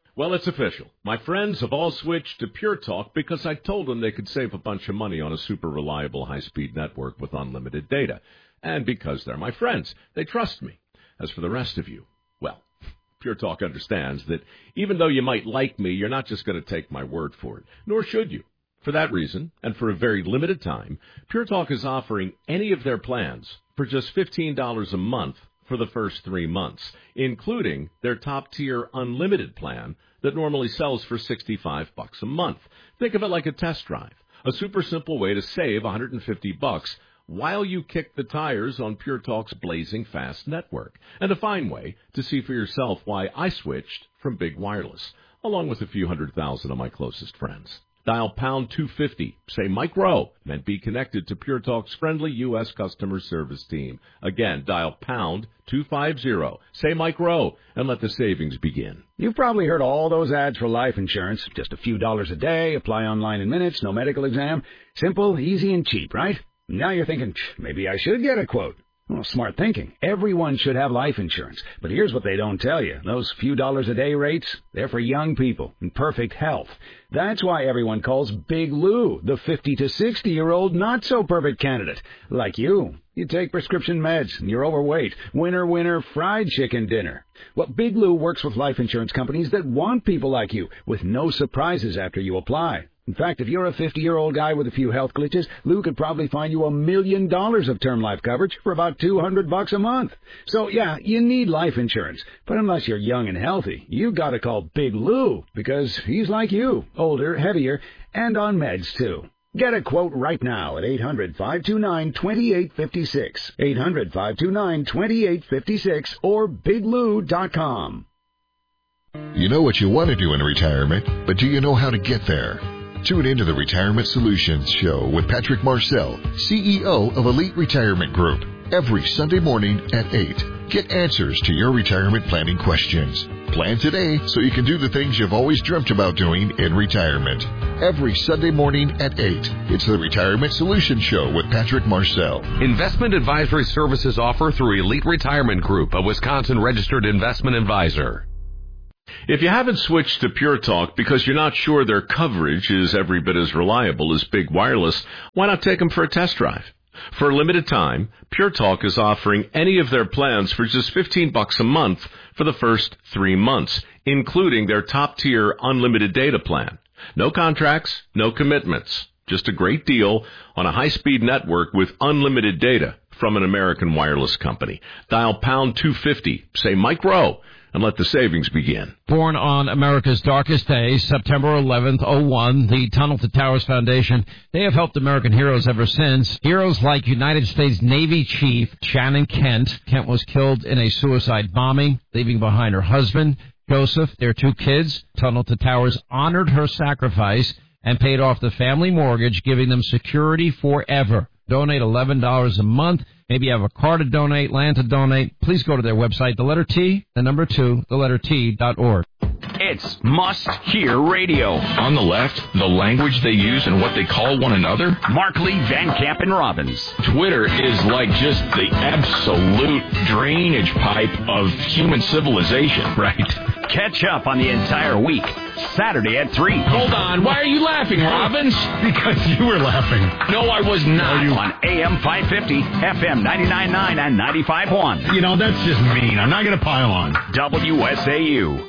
Well, it's official. My friends have all switched to Pure Talk because I told them they could save a bunch of money on a super reliable high-speed network with unlimited data. And because they're my friends, they trust me. As for the rest of you, well, Pure Talk understands that even though you might like me, you're not just going to take my word for it, nor should you. For that reason, and for a very limited time, Pure Talk is offering any of their plans for just $15 a month for the first 3 months, including their top-tier unlimited plan that normally sells for $65 a month. Think of it like a test drive, a super simple way to save $150 while you kick the tires on Pure Talk's blazing fast network, and a fine way to see for yourself why I switched from Big Wireless, along with a few 100,000 of my closest friends. Dial pound 250, say Mike Rowe, and be connected to Pure Talk's friendly U.S. customer service team. Again, dial pound 250, say Mike Rowe, and let the savings begin. You've probably heard all those ads for life insurance. Just a few dollars a day, apply online in minutes, no medical exam. Simple, easy, and cheap, right? Now you're thinking, maybe I should get a quote. Well, smart thinking. Everyone should have life insurance. But here's what they don't tell you. Those few dollars a day rates, they're for young people in perfect health. That's why everyone calls Big Lou the 50 to 60-year-old not-so-perfect candidate. Like you. You take prescription meds, and you're overweight. Winner, winner, fried chicken dinner. Well, Big Lou works with life insurance companies that want people like you, with no surprises after you apply. In fact, if you're a 50-year-old guy with a few health glitches, Lou could probably find you $1 million of term life coverage for about $200 a month. So, yeah, you need life insurance. But unless you're young and healthy, you got to call Big Lou, because he's like you, older, heavier, and on meds, too. Get a quote right now at 800-529-2856, 800-529-2856, or biglou.com. You know what you want to do in retirement, but do you know how to get there? Tune into the Retirement Solutions Show with Patrick Marcel, CEO of Elite Retirement Group, every Sunday morning at 8. Get answers to your retirement planning questions. Plan today so you can do the things you've always dreamt about doing in retirement. Every Sunday morning at 8. It's the Retirement Solutions Show with Patrick Marcel. Investment advisory services offer through Elite Retirement Group, a Wisconsin-registered investment advisor. If you haven't switched to Pure Talk because you're not sure their coverage is every bit as reliable as Big Wireless, why not take them for a test drive? For a limited time, Pure Talk is offering any of their plans for just $15 a month for the first 3 months, including their top-tier unlimited data plan. No contracts, no commitments. Just a great deal on a high-speed network with unlimited data from an American wireless company. Dial pound 250, say Mike Rowe, and let the savings begin. Born on America's darkest day, September 11th, 01, the Tunnel to Towers Foundation, they have helped American heroes ever since. Heroes like United States Navy Chief Shannon Kent. Kent was killed in a suicide bombing, leaving behind her husband, Joseph, their 2 kids. Tunnel to Towers honored her sacrifice and paid off the family mortgage, giving them security forever. Donate $11 a month. Maybe you have a car to donate, land to donate. Please go to their website, the letter T, the number 2, the letter T.org. It's must-hear radio. On the left, the language they use and what they call one another. Mark Lee, Van Camp, and Robbins. Twitter is like just the absolute drainage pipe of human civilization, right? Catch up on the entire week. Saturday at 3. Hold on. Why are you laughing, Robbins? Because you were laughing. No, I was not. On AM 550, FM 99.9, and 95.1. You know, that's just mean. I'm not going to pile on. WSAU.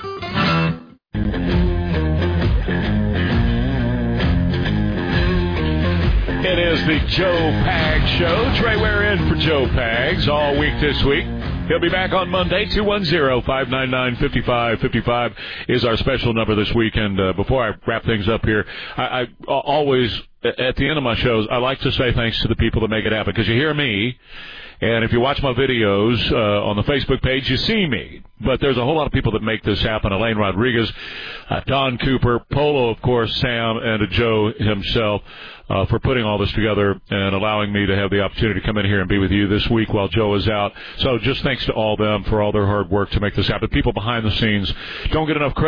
It is the Joe Pags Show. Trey Ware in for Joe Pags all week this week. He'll be back on Monday. 210-599-5555 is our special number this week. And before I wrap things up here, I always, at the end of my shows, I like to say thanks to the people that make it happen. Because you hear me, and if you watch my videos on the Facebook page, you see me. But there's a whole lot of people that make this happen. Elaine Rodriguez, Don Cooper, Polo, of course, Sam, and Joe himself. For putting all this together and allowing me to have the opportunity to come in here and be with you this week while Joe is out. So just thanks to all them for all their hard work to make this happen. People behind the scenes don't get enough credit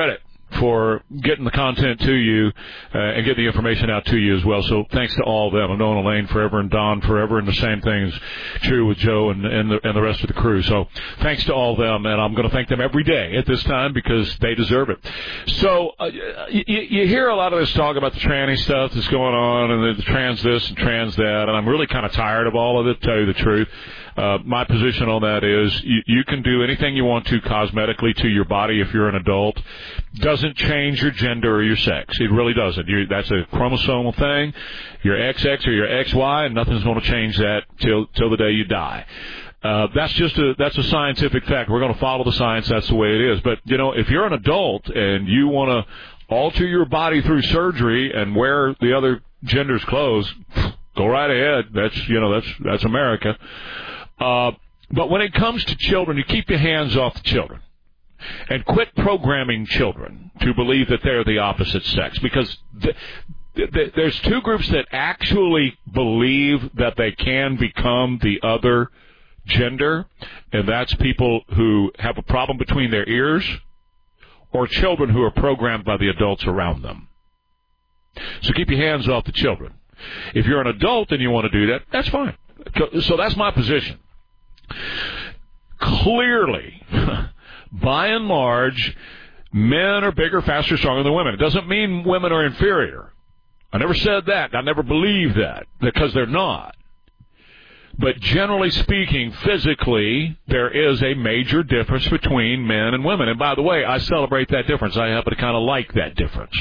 for getting the content to you and getting the information out to you as well. So thanks to all of them. I've known Elaine forever and Don forever, and the same thing is true with Joe and the rest of the crew. So thanks to all of them, and I'm going to thank them every day at this time because they deserve it. So you hear a lot of this talk about the tranny stuff that's going on and the trans this and trans that, and I'm really kind of tired of all of it, to tell you the truth. My position on that is you can do anything you want to cosmetically to your body if you're an adult. Doesn't change your gender or your sex. It really doesn't. That's a chromosomal thing. You're XX or you're XY, and nothing's going to change that till the day you die. That's a scientific fact. We're going to follow the science. That's the way it is. But, if you're an adult and you want to alter your body through surgery and wear the other gender's clothes, go right ahead. That's America. But when it comes to children, you keep your hands off the children and quit programming children to believe that they're the opposite sex, because there's two groups that actually believe that they can become the other gender, and that's people who have a problem between their ears or children who are programmed by the adults around them. So keep your hands off the children. If you're an adult and you want to do that, that's fine. So that's my position. Clearly, by and large, men are bigger, faster, stronger than women. It doesn't mean women are inferior. I never said that. I never believed that, because they're not. But generally speaking, physically, there is a major difference between men and women. And by the way, I celebrate that difference. I happen to kind of like that difference.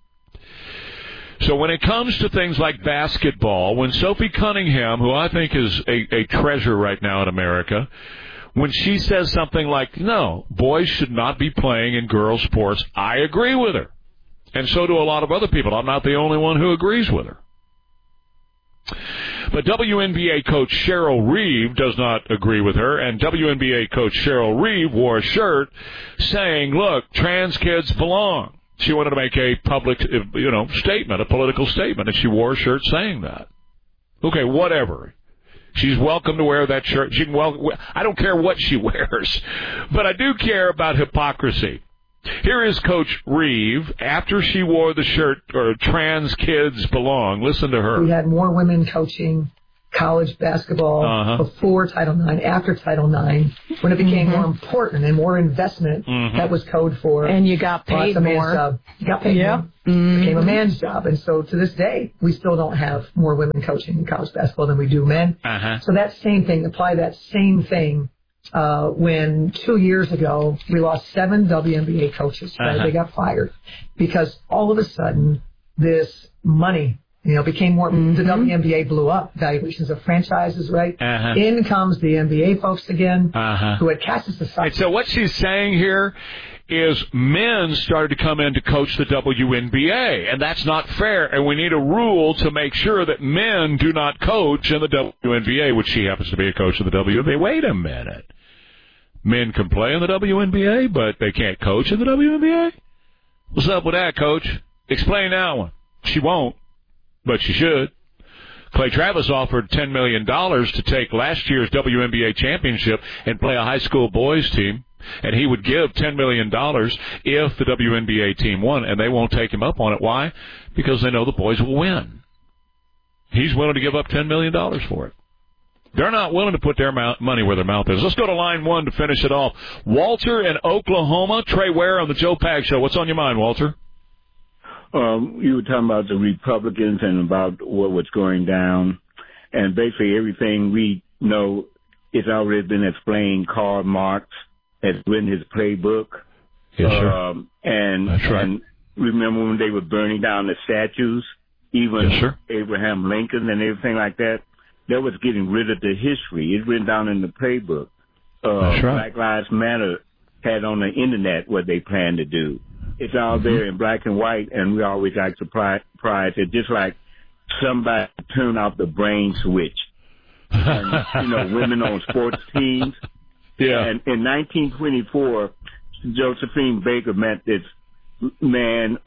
So when it comes to things like basketball, when Sophie Cunningham, who I think is a treasure right now in America, when she says something like, no, boys should not be playing in girls' sports, I agree with her. And so do a lot of other people. I'm not the only one who agrees with her. But WNBA coach Cheryl Reeve does not agree with her, and WNBA coach Cheryl Reeve wore a shirt saying, look, trans kids belong. She wanted to make a public, statement, a political statement, and she wore a shirt saying that. Okay, whatever. She's welcome to wear that shirt. I don't care what she wears, but I do care about hypocrisy. Here is Coach Reeve after she wore the shirt, or trans kids belong. Listen to her. We had more women coaching college basketball before Title IX, after Title IX, when it became more important and more investment. That was code for. And you got paid more. Job. You got paid more. It became a man's job. And so to this day, we still don't have more women coaching in college basketball than we do men. So that same thing, apply that same thing. When 2 years ago, we lost 7 WNBA coaches. Right? They got fired because all of a sudden this money, became more, the WNBA blew up, valuations of franchises, right? In comes the NBA folks again, who had cast us aside. So what she's saying here is men started to come in to coach the WNBA, and that's not fair, and we need a rule to make sure that men do not coach in the WNBA, which she happens to be a coach of the WNBA. Wait a minute. Men can play in the WNBA, but they can't coach in the WNBA? What's up with that, Coach? Explain that one. She won't, but she should. Clay Travis offered $10 million to take last year's WNBA championship and play a high school boys team, and he would give $10 million if the WNBA team won, and they won't take him up on it. Why? Because they know the boys will win. He's willing to give up $10 million for it. They're not willing to put their money where their mouth is. Let's go to line one to finish it off. Walter in Oklahoma. Trey Ware on the Joe Pag Show. What's on your mind, Walter? You were talking about the Republicans and about what was going down. And basically everything we know is already been explained. Karl Marx has written his playbook. Yes, sir. That's right. And remember when they were burning down the statues, even Abraham Lincoln and everything like that? That was getting rid of the history. It's written down in the playbook. That's right. Black Lives Matter had on the internet what they plan to do. It's all there in black and white, and we always like to prize it, just like somebody turn off the brain switch. And, women on sports teams. Yeah. And in 1924, Josephine Baker met this man,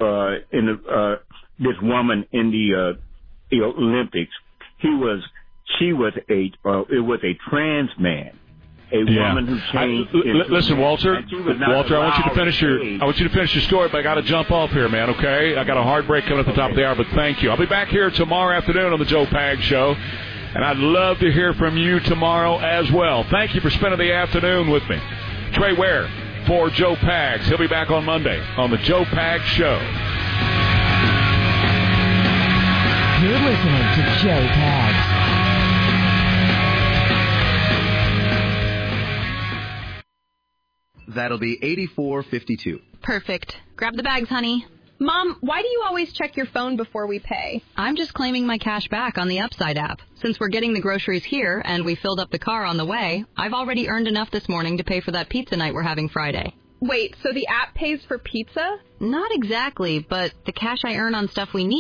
this woman in the Olympics. It was a trans man, woman who changed. Listen, Walter, I want you to finish your story, but I got to jump off here, man. Okay, I got a hard break coming at the top of the hour, but thank you. I'll be back here tomorrow afternoon on the Joe Pags Show, and I'd love to hear from you tomorrow as well. Thank you for spending the afternoon with me. Trey Ware for Joe Pags. He'll be back on Monday on the Joe Pags Show. You're listening to Joe Pags. That'll be $84.52. Perfect. Grab the bags, honey. Mom, why do you always check your phone before we pay? I'm just claiming my cash back on the Upside app. Since we're getting the groceries here and we filled up the car on the way, I've already earned enough this morning to pay for that pizza night we're having Friday. Wait, so the app pays for pizza? Not exactly, but the cash I earn on stuff we need